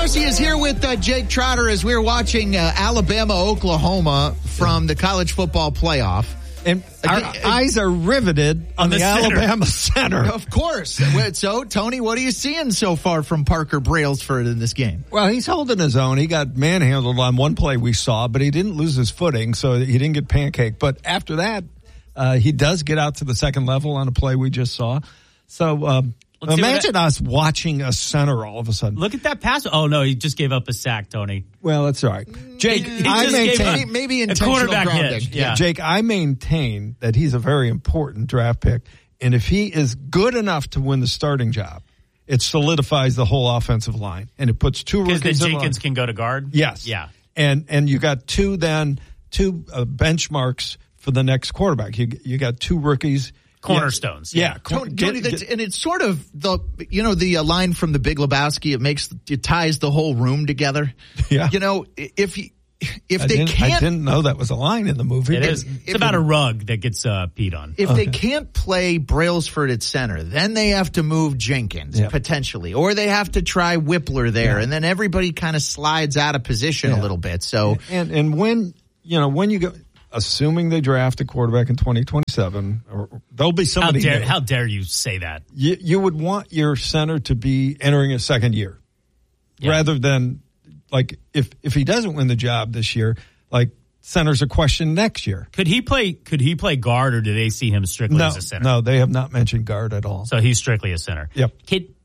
Darcy is here with Jake Trotter as we're watching Alabama-Oklahoma from the college football playoff. And our eyes are riveted on the Alabama center. Of course. So, Tony, what are you seeing so far from Parker Brailsford in this game? Well, he's holding his own. He got manhandled on one play we saw, but he didn't lose his footing, so he didn't get pancaked. But after that, he does get out to the second level on a play we just saw. So imagine us watching a center all of a sudden. Look at that pass. Oh, no, he just gave up a sack, Tony. Well, that's all right. Jake, I maintain maybe intentional grounding. Yeah. Jake, I maintain that he's a very important draft pick, and if he is good enough to win the starting job, it solidifies the whole offensive line, and it puts two rookies in line. Because then Jenkins can go to guard? Yes. Yeah. And you got two benchmarks for the next quarterback. You got two rookies. Cornerstones. Yeah. Tony, and it's sort of the line from The Big Lebowski. It ties the whole room together. Yeah. If I didn't know that was a line in the movie. It is. It's about a rug that gets peed on. If they can't play Brailsford at center, then they have to move Jenkins potentially, or they have to try Whippler there, and then everybody kind of slides out of position a little bit. So and when you go. Assuming they draft a quarterback in 2027, or there'll be somebody. How dare you say that? You would want your center to be entering his second year, rather than like if he doesn't win the job this year, like center's a question next year. Could he play guard, or do they see him strictly as a center? No, they have not mentioned guard at all. So he's strictly a center. Yep.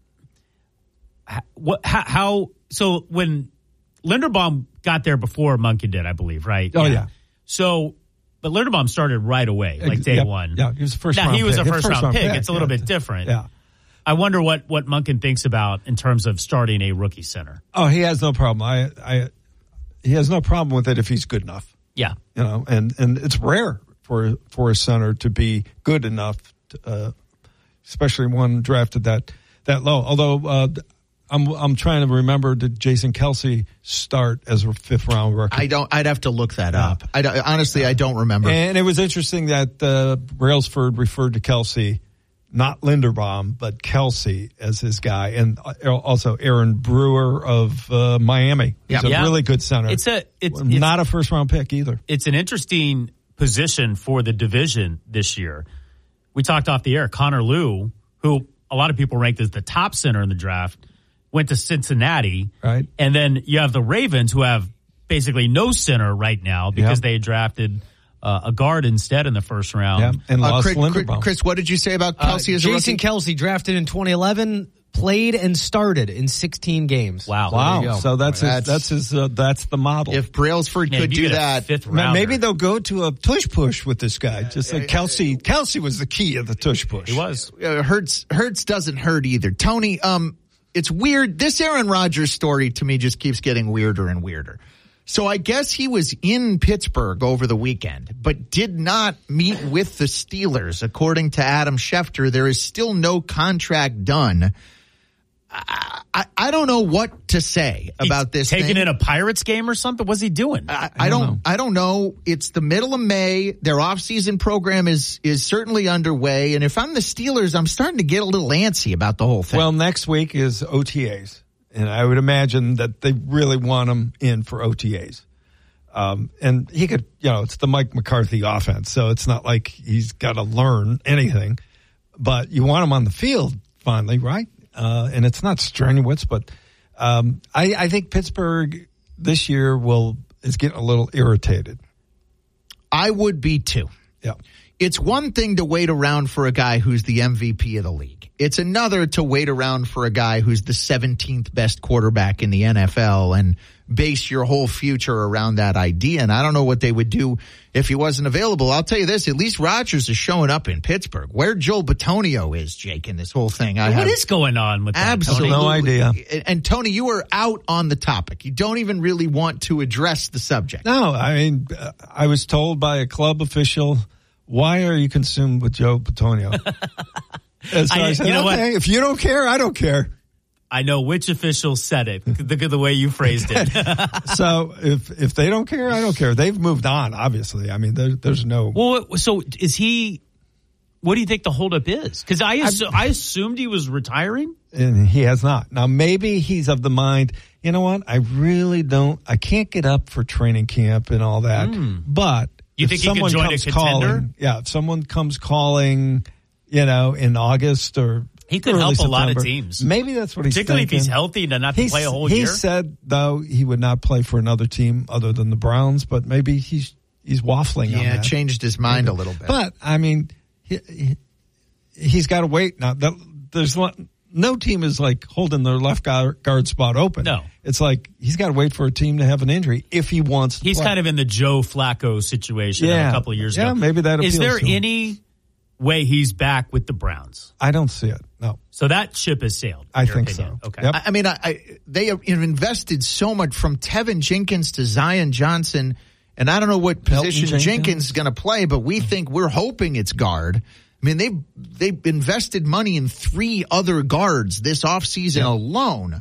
So when Linderbaum got there before Monken did, I believe, right? Oh yeah. So, but Linderbaum started right away, like day one. Yeah, he was a first round pick. He was a first round pick. It's a little bit different. Yeah. I wonder what Monken thinks about in terms of starting a rookie center. Oh, he has no problem. He has no problem with it if he's good enough. Yeah. And it's rare for a center to be good enough, especially one drafted that low. Although, I'm trying to remember, did Jason Kelce start as a fifth round rookie? I'd have to look that up. Honestly, I don't remember. And it was interesting that Brailsford referred to Kelce, not Linderbaum, but Kelce as his guy, and also Aaron Brewer of Miami. He's a really good center. It's not a first round pick either. It's an interesting position for the division this year. We talked off the air. Connor Lew, who a lot of people ranked as the top center in the draft, went to Cincinnati, right? And then you have the Ravens, who have basically no center right now because they drafted a guard instead in the first round. Yeah. And lost Linderbaum. Chris, what did you say about Kelce as a rookie? Jason Kelce, drafted in 2011, played and started in 16 games. Wow. So that's the model. If Brailsford could do that, maybe they'll go to a tush push with this guy. Just like Kelce was the key of the tush push. He was. Hurts doesn't hurt either. Tony, it's weird. This Aaron Rodgers story to me just keeps getting weirder and weirder. So I guess he was in Pittsburgh over the weekend, but did not meet with the Steelers. According to Adam Schefter, there is still no contract done. I don't know what to say about this. Taking in a Pirates game or something? What's he doing? I don't know. It's the middle of May. Their offseason program is certainly underway. And if I'm the Steelers, I'm starting to get a little antsy about the whole thing. Well, next week is OTAs. And I would imagine that they really want him in for OTAs. And he could, it's the Mike McCarthy offense. So it's not like he's got to learn anything. But you want him on the field finally, right? And it's not strenuous, but I think Pittsburgh this year is getting a little irritated. I would be too. Yeah. It's one thing to wait around for a guy who's the MVP of the league. It's another to wait around for a guy who's the 17th best quarterback in the NFL and base your whole future around that idea. And I don't know what they would do if he wasn't available. I'll tell you this, at least Rodgers is showing up in Pittsburgh. Where Joel Bitonio is, Jake, in this whole thing. What is going on with that? Absolutely. No idea. And Tony, you are out on the topic. You don't even really want to address the subject. No, I mean, I was told by a club official, why are you consumed with Joe Bitonio? And so I said, okay, if you don't care, I don't care. I know which official said it, the way you phrased it. So if they don't care, I don't care. They've moved on, obviously. I mean, there's no... Well, so is he... What do you think the holdup is? Because I assumed he was retiring. And he has not. Now, maybe he's of the mind, you know what? I can't get up for training camp and all that. But you think he could join a contender? If someone comes calling, in August or he could early help September, a lot of teams. Maybe that's what he's particularly thinking. if he's healthy to not to play a whole year. He said, though, he would not play for another team other than the Browns, but maybe he's waffling on that. Yeah, changed his mind a little bit. But, I mean, he's got to wait. Now, there's no team is like holding their left guard spot open. No. It's like he's got to wait for a team to have an injury if he wants to He's play. kind of in the Joe Flacco situation of a couple of years ago. Yeah, maybe that appeals Is there to him. any way he's back with the Browns? I don't see it, no. So that ship has sailed, in I your think opinion. so. Okay. Yep. I mean, they have invested so much from Tevin Jenkins to Zion Johnson, and I don't know what position Jenkins is going to play, but we're hoping it's guard. I mean, they've invested money in 3 other guards this offseason alone.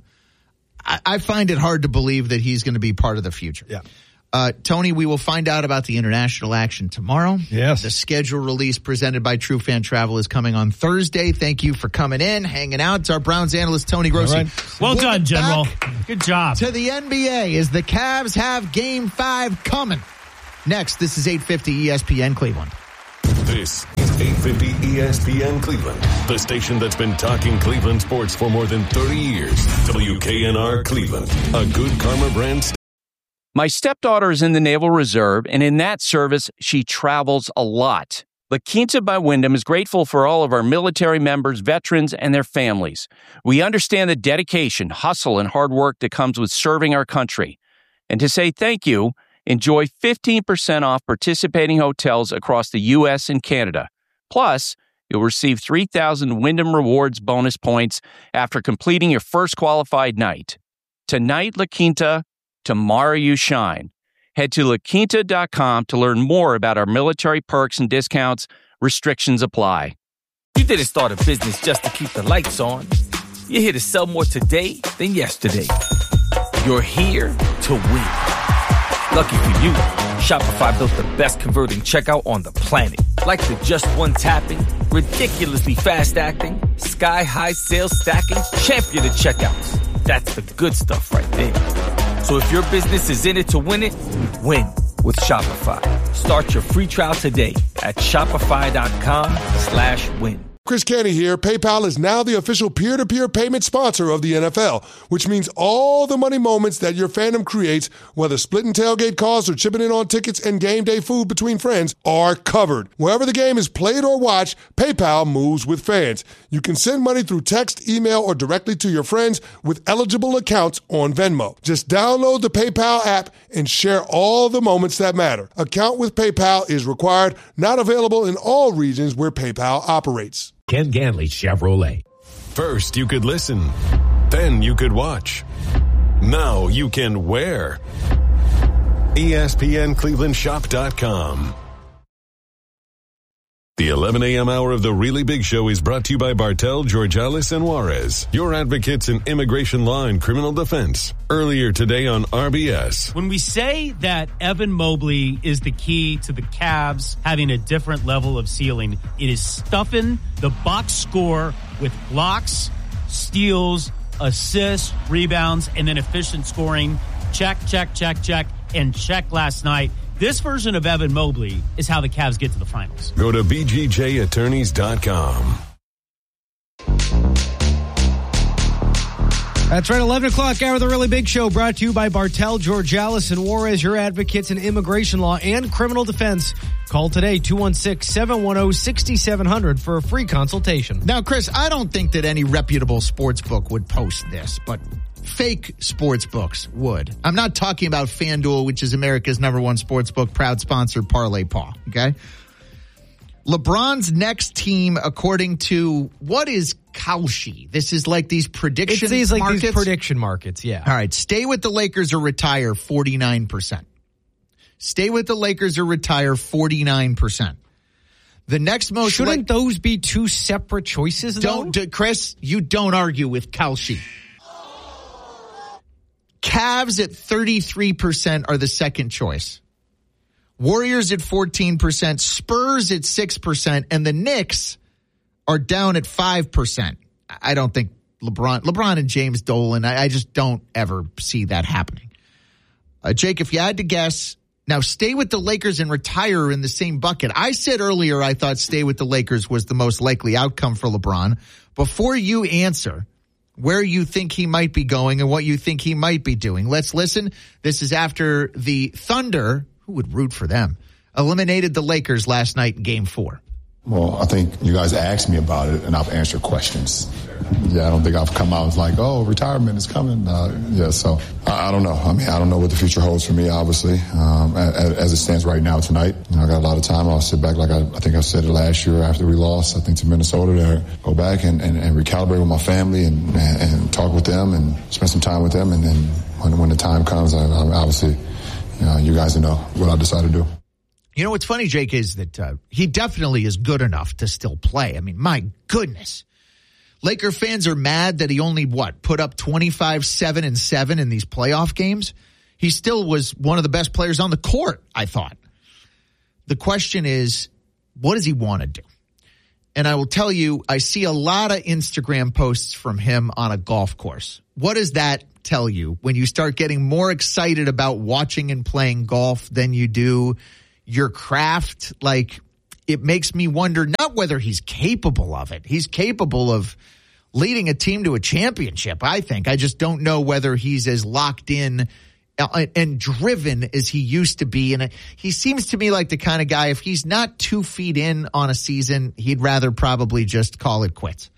I find it hard to believe that he's going to be part of the future. Yeah. Tony, we will find out about the international action tomorrow. Yes. The schedule release presented by True Fan Travel is coming on Thursday. Thank you for coming in, hanging out. It's our Browns analyst, Tony Grossi. All right. Well done, General. Back Good job. to the NBA as the Cavs have Game 5 coming. Next, this is 850 ESPN Cleveland. This is 850 ESPN Cleveland, the station that's been talking Cleveland sports for more than 30 years. WKNR Cleveland, a good Karma brand. My stepdaughter is in the Naval Reserve, and in that service, she travels a lot. La Quinta by Wyndham is grateful for all of our military members, veterans, and their families. We understand the dedication, hustle, and hard work that comes with serving our country. And to say thank you, enjoy 15% off participating hotels across the U.S. and Canada. Plus, you'll receive 3,000 Wyndham Rewards bonus points after completing your first qualified night. Tonight, La Quinta. Tomorrow you shine. Head to LaQuinta.com to learn more about our military perks and discounts. Restrictions apply. You didn't start a business just to keep the lights on. You're here to sell more today than yesterday. You're here to win. Lucky for you, Shopify built the best converting checkout on the planet. Like the just one tapping, ridiculously fast acting, sky-high sales stacking, champion of checkouts. That's the good stuff right there. So if your business is in it to win it, win with Shopify. Start your free trial today at shopify.com/win. Chris Canty here. PayPal is now the official peer-to-peer payment sponsor of the NFL, which means all the money moments that your fandom creates, whether splitting tailgate costs or chipping in on tickets and game day food between friends, are covered. Wherever the game is played or watched, PayPal moves with fans. You can send money through text, email, or directly to your friends with eligible accounts on Venmo. Just download the PayPal app and share all the moments that matter. Account with PayPal is required, not available in all regions where PayPal operates. Ken Ganley Chevrolet. First, you could listen. Then you could watch. Now you can wear. ESPNClevelandShop.com. The 11 a.m. hour of The Really Big Show is brought to you by Bartel, Georgalis, and Juarez, your advocates in immigration law and criminal defense. Earlier today on RBS. When we say that Evan Mobley is the key to the Cavs having a different level of ceiling, it is stuffing the box score with blocks, steals, assists, rebounds, and then efficient scoring. Check, check, check, check, and check last night. This version of Evan Mobley is how the Cavs get to the finals. Go to BGJattorneys.com. That's right, 11 o'clock hour of the Really Big Show, brought to you by Bartel, Georgalis, and Juarez, your advocates in immigration law and criminal defense. Call today, 216-710-6700 for a free consultation. Now, Chris, I don't think that any reputable sports book would post this, but fake sports books would. I'm not talking about FanDuel, which is America's #1 sports book, proud sponsor, Parlay Paw, okay? LeBron's next team, according to, what is Kalshi? This is like these prediction These markets? prediction markets, yeah. All right, stay with the Lakers or retire, 49%. Stay with the Lakers or retire, 49%. The next most... Shouldn't those be two separate choices, though? Chris, you don't argue with Kalshi. Cavs at 33% are the second choice. Warriors at 14%, Spurs at 6%, and the Knicks are down at 5%. I don't think LeBron and James Dolan. I just don't ever see that happening. Jake, if you had to guess, now stay with the Lakers and retire in the same bucket. I said earlier I thought stay with the Lakers was the most likely outcome for LeBron. Before you answer where you think he might be going and what you think he might be doing, let's listen. This is after the Thunder, who would root for them, eliminated the Lakers last night in Game 4. Well, I think you guys asked me about it, and I've answered questions. Yeah, I don't think I've come out and was like, oh, retirement is coming. So I don't know. I mean, I don't know what the future holds for me, obviously. As it stands right now tonight, I got a lot of time. I'll sit back like I think I said it last year after we lost, I think, to Minnesota, to go back and recalibrate with my family and talk with them and spend some time with them. And then when the time comes, I obviously, you guys know what I decide to do. You know, what's funny, Jake, is that he definitely is good enough to still play. I mean, my goodness. Laker fans are mad that he only, put up 25-7-7 in these playoff games. He still was one of the best players on the court, I thought. The question is, what does he want to do? And I will tell you, I see a lot of Instagram posts from him on a golf course. What does that tell you when you start getting more excited about watching and playing golf than you do your craft? Like, it makes me wonder not whether he's capable of it. He's capable of leading a team to a championship, I think. I just don't know whether he's as locked in and driven as he used to be. And he seems to me like the kind of guy, if he's not 2 feet in on a season, he'd rather probably just call it quits.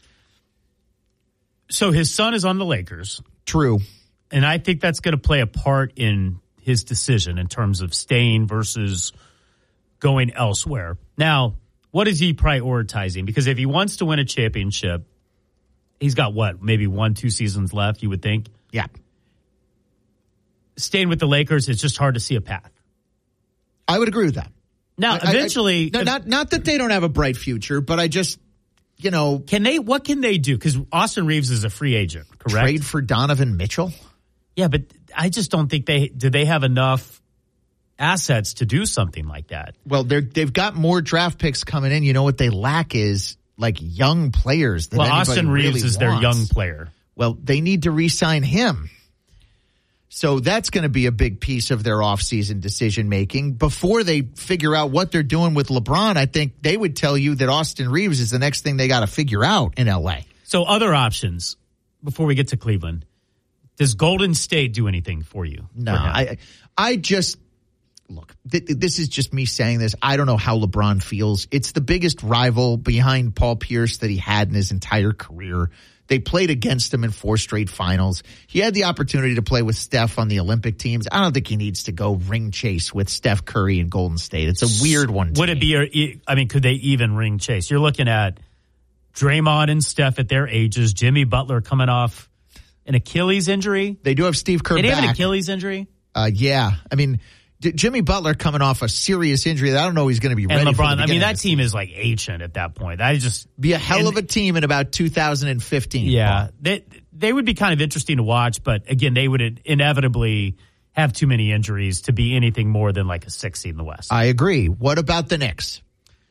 So his son is on the Lakers. True. And I think that's going to play a part in his decision in terms of staying versus going elsewhere. Now, what is he prioritizing? Because if he wants to win a championship, he's got maybe 1-2 seasons left, you would think? Yeah. Staying with the Lakers, it's just hard to see a path. I would agree with that. Now, eventually... Not that they don't have a bright future, but I just, what can they do? Because Austin Reeves is a free agent, correct? Trade for Donovan Mitchell? Yeah, but I just don't think they have enough assets to do something like that. Well, they've got more draft picks coming in. You know what they lack is young players. That Austin Reeves really is their young player. Well, they need to re-sign him. So that's going to be a big piece of their offseason decision making. Before they figure out what they're doing with LeBron, I think they would tell you that Austin Reeves is the next thing they got to figure out in LA. So other options before we get to Cleveland. Does Golden State do anything for you? No, I just look, this is just me saying this. I don't know how LeBron feels. It's the biggest rival behind Paul Pierce that he had in his entire career. They played against him in 4 straight finals. He had the opportunity to play with Steph on the Olympic teams. I don't think he needs to go ring chase with Steph Curry and Golden State. It's a weird one. Would it be, could they even ring chase? You're looking at Draymond and Steph at their ages, Jimmy Butler coming off an Achilles injury. They do have Steve Kerr back. Did he have an Achilles injury? Yeah. Jimmy Butler coming off a serious injury that I don't know he's going to be ready for. And LeBron, that team is like ancient at that point. That just be a hell of a team in about 2015. Yeah, they would be kind of interesting to watch, but again, they would inevitably have too many injuries to be anything more than like a 6 seed in the West. I agree. What about the Knicks?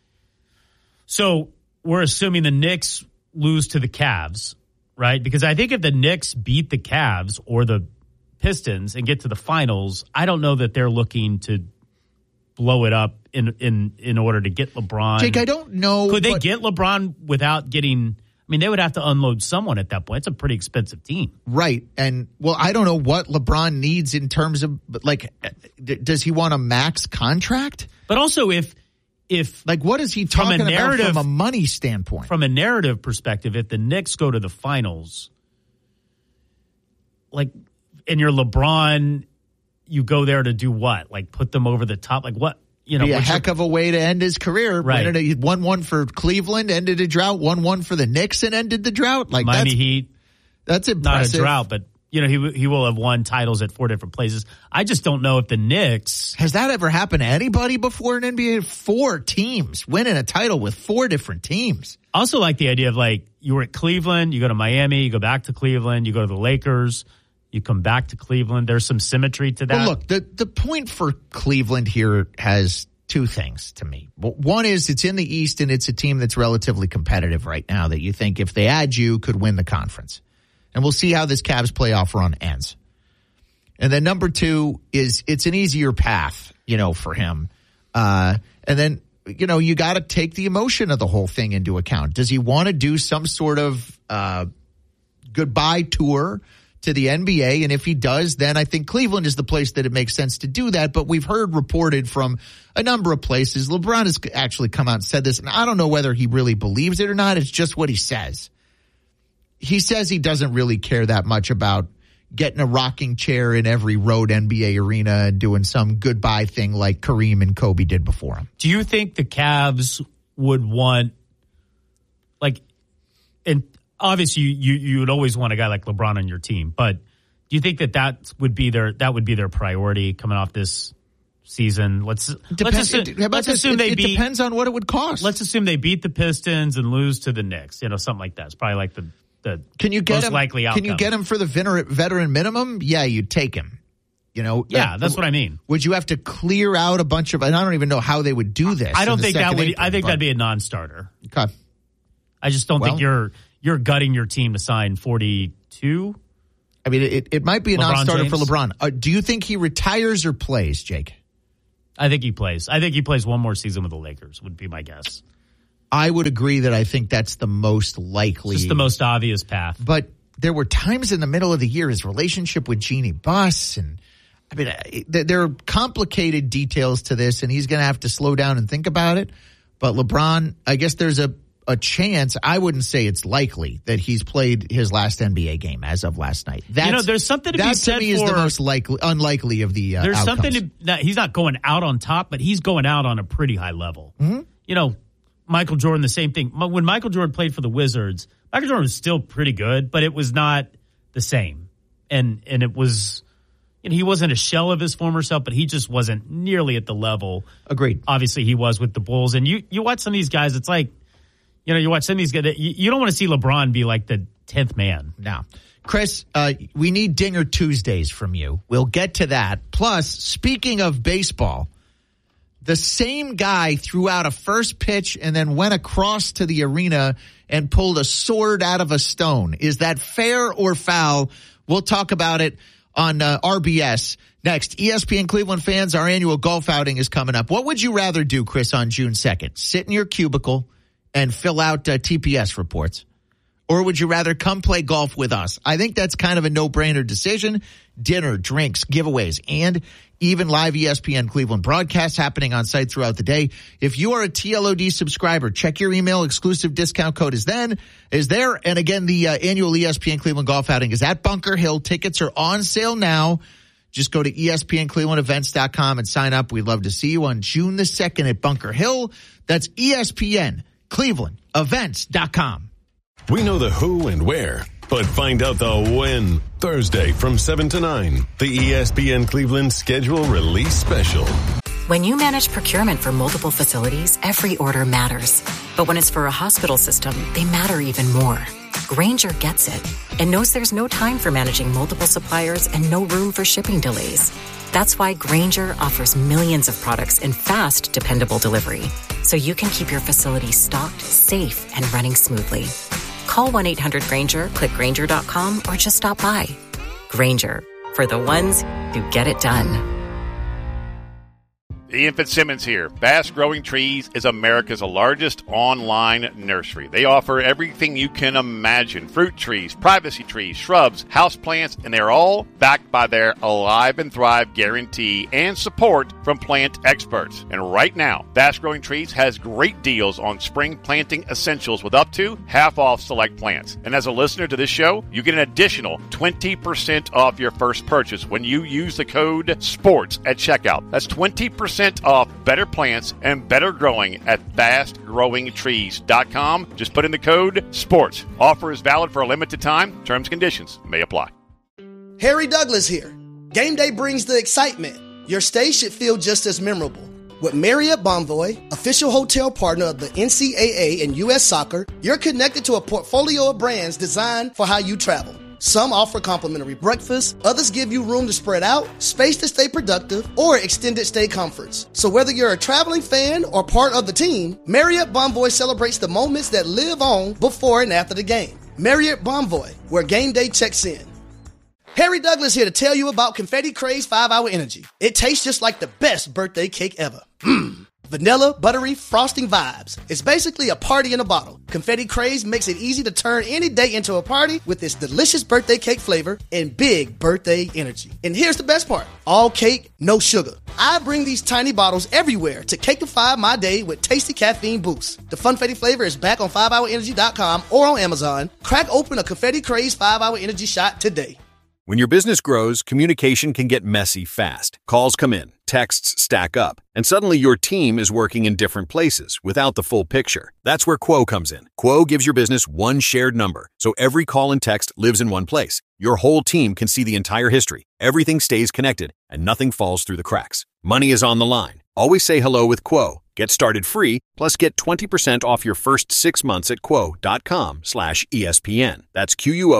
So we're assuming the Knicks lose to the Cavs, right? Because I think if the Knicks beat the Cavs or the Pistons and get to the finals, I don't know that they're looking to blow it up in order to get LeBron. Jake, I don't know. Could they get LeBron without getting... they would have to unload someone at that point. It's a pretty expensive team. Right. And, I don't know what LeBron needs in terms of, does he want a max contract? But also if what is he talking about from a money standpoint? From a narrative perspective, if the Knicks go to the finals, and you're LeBron, you go there to do what? Put them over the top? What? Be a heck of a way to end his career. Right. 1-1 for Cleveland, ended a drought. 1-1 for the Knicks and ended the drought. Miami Heat. That's impressive. Not a drought, but he will have won titles at 4 different places. I just don't know if the Knicks... Has that ever happened to anybody before in NBA? 4 teams winning a title with 4 different teams. I also like the idea of you were at Cleveland, you go to Miami, you go back to Cleveland, you go to the Lakers, you come back to Cleveland. There's some symmetry to that. Well, look, the point for Cleveland here has 2 things to me. One is it's in the East and it's a team that's relatively competitive right now that you think if they add you could win the conference. And we'll see how this Cavs playoff run ends. And then number 2 is it's an easier path, for him. And then, you got to take the emotion of the whole thing into account. Does he want to do some sort of goodbye tour to the NBA? And if he does, then I think Cleveland is the place that it makes sense to do that. But we've heard reported from a number of places. LeBron has actually come out and said this, and I don't know whether he really believes it or not. It's just what he says. He says he doesn't really care that much about getting a rocking chair in every road NBA arena and doing some goodbye thing like Kareem and Kobe did before him. Do you think the Cavs would want, and obviously you would always want a guy like LeBron on your team, but do you think that would be their priority coming off this season? Let's assume they beat. It depends on what it would cost. Let's assume they beat the Pistons and lose to the Knicks. Something like that. It's probably like the can you get most him, likely outcome. Can you get him for the veteran minimum? Yeah, you'd take him. Yeah, that's what I mean. Would you have to clear out a bunch of? And I don't even know how they would do this. I don't think that would. I think that'd be a non-starter. Okay. I just don't think you're gutting your team to sign 42. I mean, it might be a non-starter James? for LeBron. Do you think he retires or plays, Jake? I think he plays. I think he plays one more season with the Lakers, would be my guess. I would agree that I think that's the most likely. Just the most obvious path. But there were times in the middle of the year, his relationship with Jeannie Buss, and I mean, there are complicated details to this, and he's going to have to slow down and think about it. But LeBron, I guess there's a chance. I wouldn't say it's likely that he's played his last NBA game as of last night. There's something to be said for. That to me is the most unlikely of the There's outcomes. something that he's not going out on top, but he's going out on a pretty high level. Mm-hmm. Michael Jordan, the same thing. When Michael Jordan played for the Wizards, Michael Jordan was still pretty good, but it was not the same. And it was, he wasn't a shell of his former self, but he just wasn't nearly at the level. Agreed. Obviously, he was with the Bulls. And you watch some of these guys, it's like, you watch some of these guys, you don't want to see LeBron be like the 10th man. No. Chris, we need Dinger Tuesdays from you. We'll get to that. Plus, speaking of baseball, the same guy threw out a first pitch and then went across to the arena and pulled a sword out of a stone. Is that fair or foul? We'll talk about it on RBS next. ESPN Cleveland fans, our annual golf outing is coming up. What would you rather do, Chris, on June 2nd? Sit in your cubicle and fill out TPS reports? Or would you rather come play golf with us? I think that's kind of a no-brainer decision. Dinner, drinks, giveaways, and even live ESPN Cleveland broadcasts happening on site throughout the day. If you are a TLOD subscriber, check your email. Exclusive discount code is there. And again, the annual ESPN Cleveland golf outing is at Bunker Hill. Tickets are on sale now. Just go to ESPNClevelandEvents.com and sign up. We'd love to see you on June the 2nd at Bunker Hill. That's ESPNClevelandEvents.com. We know the who and where, but find out the when. Thursday from 7 to 9, the ESPN Cleveland Schedule Release Special. When you manage procurement for multiple facilities, every order matters. But when it's for a hospital system, they matter even more. Grainger gets it and knows there's no time for managing multiple suppliers and no room for shipping delays. That's why Grainger offers millions of products in fast, dependable delivery, so you can keep your facility stocked, safe, and running smoothly. Call 1-800-GRAINGER, click Grainger.com, or just stop by. Grainger, for the ones who get it done. Ian Fitzsimmons here. Fast Growing Trees is America's largest online nursery. They offer everything you can imagine. Fruit trees, privacy trees, shrubs, houseplants, and they're all backed by their Alive and Thrive guarantee and support from plant experts. And right now, Fast Growing Trees has great deals on spring planting essentials with up to half off select plants. And as a listener to this show, you get an additional 20% off your first purchase when you use the code SPORTS at checkout. That's 20% off better plants and better growing at fastgrowingtrees.com. Just put in the code SPORTS. Offer is valid for a limited time. Terms and conditions may apply. Harry Douglas here. Game day brings the excitement. Your stay should feel just as memorable. With Marriott Bonvoy, official hotel partner of the NCAA and U.S. Soccer, you're connected to a portfolio of brands designed for how you travel. Some offer complimentary breakfast, others give you room to spread out, space to stay productive, or extended stay comforts. So whether you're a traveling fan or part of the team, Marriott Bonvoy celebrates the moments that live on before and after the game. Marriott Bonvoy, where game day checks in. Harry Douglas here to tell you about Confetti Craze 5-Hour Energy. It tastes just like the best birthday cake ever. Vanilla, buttery, frosting vibes. It's basically a party in a bottle. Confetti Craze makes it easy to turn any day into a party with its delicious birthday cake flavor and big birthday energy. And here's the best part. All cake, no sugar. I bring these tiny bottles everywhere to cakeify my day with tasty caffeine boosts. The Funfetti flavor is back on 5hourenergy.com or on Amazon. Crack open a Confetti Craze 5-Hour Energy shot today. When your business grows, communication can get messy fast. Calls come in, texts stack up, and suddenly your team is working in different places without the full picture. That's where Quo comes in. Quo gives your business one shared number, so every call and text lives in one place. Your whole team can see the entire history. Everything stays connected, and nothing falls through the cracks. Money is on the line. Always say hello with Quo. Get started free, plus get 20% off your first 6 months at quo.com/ESPN. That's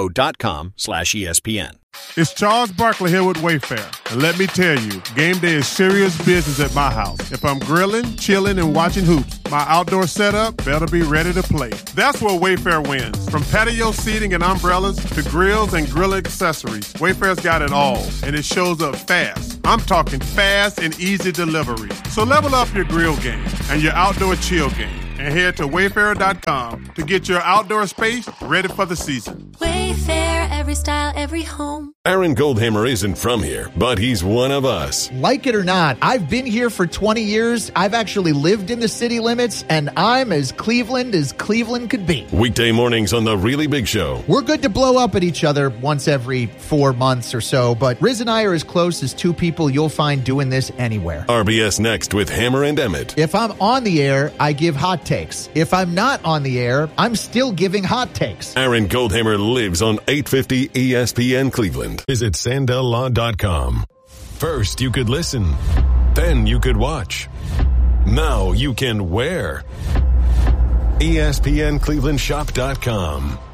QUO.com/ESPN. It's Charles Barkley here with Wayfair. And let me tell you, game day is serious business at my house. If I'm grilling, chilling, and watching hoops, my outdoor setup better be ready to play. That's where Wayfair wins. From patio seating and umbrellas to grills and grill accessories, Wayfair's got it all, and it shows up fast. I'm talking fast and easy delivery. So level up your grill game and your outdoor chill game, and head to Wayfair.com to get your outdoor space ready for the season. Wayfair, every style, every home. Aaron Goldhammer isn't from here, but he's one of us. Like it or not, I've been here for 20 years. I've actually lived in the city limits, and I'm as Cleveland could be. Weekday mornings on The Really Big Show. We're good to blow up at each other once every 4 months or so, but Riz and I are as close as two people you'll find doing this anywhere. RBS next with Hammer and Emmett. If I'm on the air, I give hot takes. If I'm not on the air, I'm still giving hot takes. Aaron Goldhammer lives on 850 ESPN Cleveland. Visit SandelLaw.com. First, you could listen. Then you could watch. Now you can wear. ESPNClevelandShop.com.